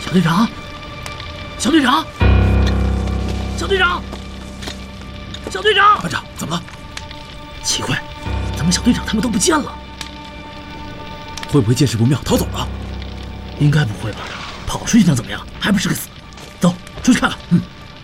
小队长，小队长，小队长，小队长！ 班长，怎么了？ 奇怪，怎么小队长他们都不见了？ 会不会见势不妙逃走了？ 应该不会吧？跑出去能怎么样？还不是个死？走，出去看看。